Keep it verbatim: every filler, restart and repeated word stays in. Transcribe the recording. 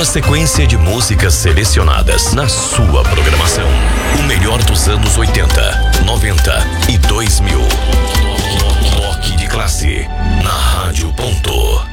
Uma sequência de músicas selecionadas na sua programação. O melhor dos anos oitenta,